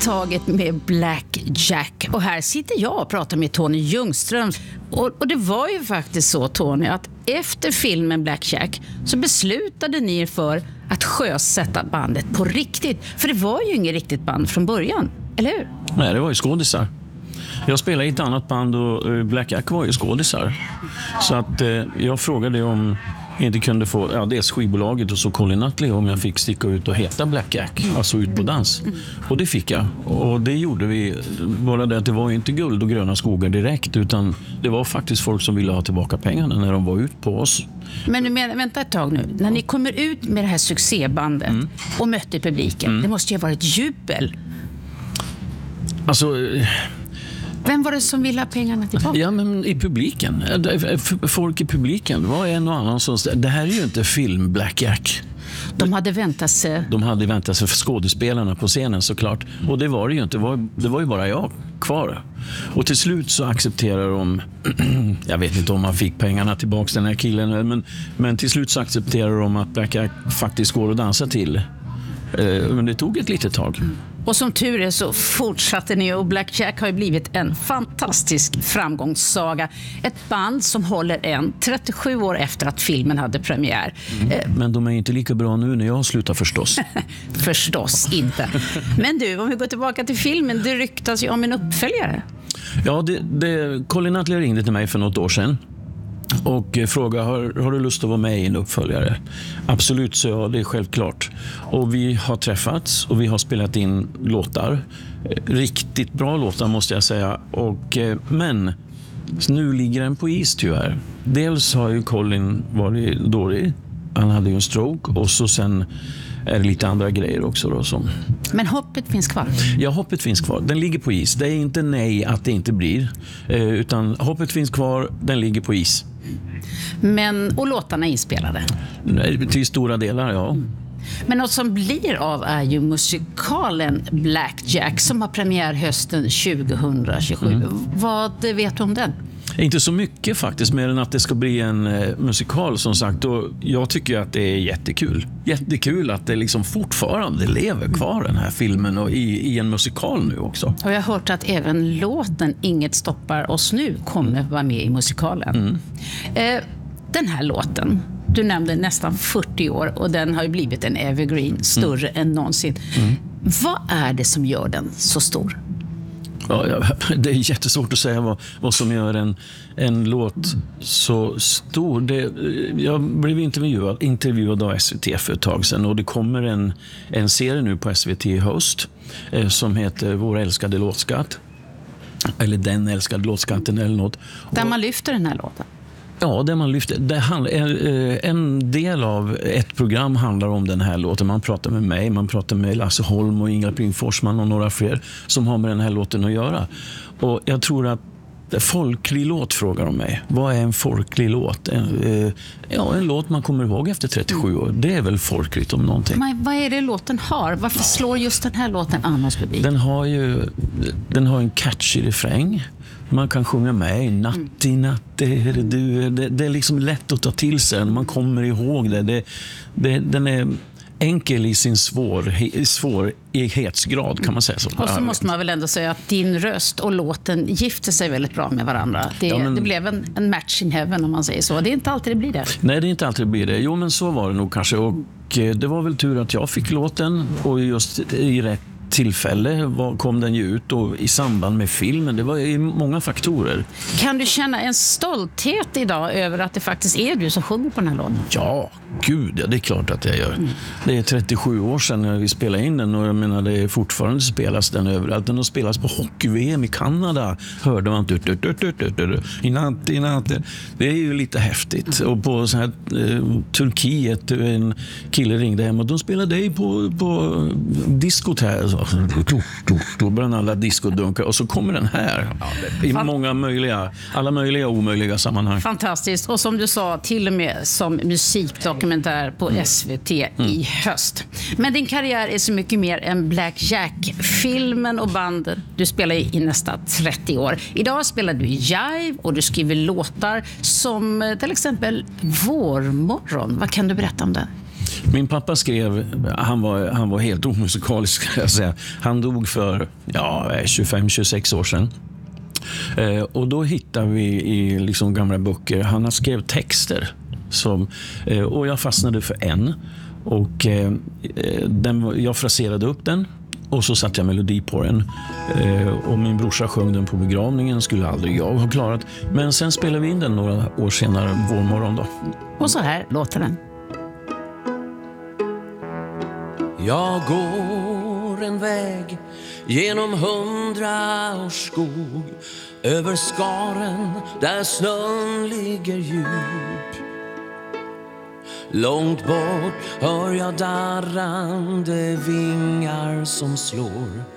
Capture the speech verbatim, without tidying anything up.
taget med Black Jack. Och här sitter jag och pratar med Tony Ljungström. Och, och det var ju faktiskt så, Tony, att efter filmen Black Jack så beslutade ni er för att sjösätta bandet på riktigt. För det var ju inget riktigt band från början, eller hur? Nej, det var ju skådisar. Jag spelade i ett annat band och Black Jack var ju skådisar. Så att eh, jag frågade om jag inte kunde få, ja, dels skivbolaget och så Colin Nutley om jag fick sticka ut och heta Black Jack, alltså ut på dans. Och det fick jag. Och det gjorde vi, bara det att det var ju inte guld och gröna skogar direkt, utan det var faktiskt folk som ville ha tillbaka pengarna när de var ut på oss. Men nu men, vänta ett tag nu. När ni kommer ut med det här succébandet mm. och mötte publiken, mm. det måste ju ha varit jubel. Alltså... Vem var det som ville ha pengarna tillbaka? Ja, men i publiken. Folk i publiken. Det var en och annan som... Det här är ju inte film Black Jack. De hade väntat sig... De hade väntat sig för skådespelarna på scenen, såklart. Och det var det ju inte. Det var, det var ju bara jag kvar. Och till slut så accepterar de... jag vet inte om man fick pengarna tillbaka, den här killen. Men, men till slut så accepterar de att Black Jack faktiskt går att dansa till. Men det tog ett litet tag. Mm. Och som tur är så fortsatte ni, och Black Jack har ju blivit en fantastisk framgångssaga. Ett band som håller än trettiosju år efter att filmen hade premiär. Mm. Men de är inte lika bra nu när jag slutar förstås. Förstås inte. Men du, om vi går tillbaka till filmen, det ryktas ju om en uppföljare. Ja, det, det, Colin Nutley ringde till mig för något år sedan och frågade, har, har du lust att vara med i en uppföljare? Absolut, så ja, det är självklart. Och vi har träffats och vi har spelat in låtar. Riktigt bra låtar måste jag säga. Och, men nu ligger den på is tyvärr. Dels har ju Colin varit dålig. Han hade ju en stroke och så sen är det lite andra grejer också då som... Men hoppet finns kvar? Ja, hoppet finns kvar. Den ligger på is. Det är inte nej att det inte blir. Eh, utan hoppet finns kvar, den ligger på is. Men, och låtarna är inspelade? Nej, till stora delar, ja. Men något som blir av är ju musikalen Black Jack som har premiär hösten tjugohundratjugosju. Mm. Vad vet du om den? Inte så mycket faktiskt, mer än att det ska bli en eh, musikal som sagt. Och jag tycker att det är jättekul. Jättekul att det liksom fortfarande lever kvar den här filmen och i, i en musikal nu också. Och jag har hört att även låten Inget stoppar oss nu kommer vara med i musikalen. Mm. Eh, den här låten, du nämnde nästan fyrtio år och den har ju blivit en evergreen, större mm. än någonsin. Mm. Vad är det som gör den så stor? Ja, det är jättesvårt att säga vad, vad som gör en, en låt så stor. Det, jag blev intervjuad, intervjuad av S V T för ett tag sedan och det kommer en, en serie nu på S V T i höst eh, som heter Vår älskade låtskatt. Eller Den älskade låtskatten eller något. Där man lyfter den här låten. Ja, det man lyfter. Det handlar, en del av ett program handlar om den här låten. Man pratar med mig, man pratar med Lasse Holm och Ingela Pling Forsman och några fler som har med den här låten att göra. Och jag tror att folklig låt frågar om mig. Vad är en folklig låt? En, ja, en låt man kommer ihåg efter trettiosju år. Det är väl folkligt om någonting. Men vad är det låten har? Varför slår just den här låten annars förbi? Den har ju den har en catchy refräng. Man kan sjunga med i natt i natt, det är, du, det, det är liksom lätt att ta till sig. Man kommer ihåg det. det, det den är enkel i sin svår, svårighetsgrad kan man säga så. Och så måste man väl ändå säga att din röst och låten gifter sig väldigt bra med varandra. Det, ja, men, det blev en, en match in heaven om man säger så. Det är inte alltid det blir det. Nej, det är inte alltid det blir det. Jo, men så var det nog kanske. Och det var väl tur att jag fick låten och just i rätt tillfälle var, kom den ju ut och i samband med filmen. Det var ju många faktorer. Kan du känna en stolthet idag över att det faktiskt är du som sjunger på den här låten? Ja, gud, ja, det är klart att jag gör. Mm. Det är trettiosju år sedan när vi spelade in den och jag menar, det är fortfarande spelas den överallt. Den har spelats på hockey-V M i Kanada. Hörde man tut, tut, tut, tut, tut, tut, i natt, i natt. Det är ju lite häftigt. Och på så här eh, Turkiet, en kille ringde hem och de spelade dig på, på diskot här. Så, då börjar alla discodunkar och så kommer den här. I många möjliga, alla möjliga och omöjliga sammanhang. Fantastiskt. Och som du sa, till och med som musikdokumentär på mm. S V T mm. i höst. Men din karriär är så mycket mer än Black Jack. Filmen och bandet du spelar i nästan trettio år. Idag spelar du jive och du skriver låtar som till exempel Vårmorgon. Vad kan du berätta om det? Min pappa skrev, han var, han var helt omusikalisk ska jag säga. Han dog för ja, tjugofem tjugosex år sedan. Eh, och då hittar vi i liksom gamla böcker, han har skrev texter. Som, eh, och jag fastnade för en. Och eh, den, jag fraserade upp den. Och så satte jag melodi på den. Eh, och min brorsa sjöng den på begravningen. Skulle aldrig jag ha klarat. Men sen spelade vi in den några år senare, vår morgon då. Och så här låter den. Jag går en väg genom hundra års skog, över skaren där snön ligger djup. Långt bort hör jag darrande vingar som slår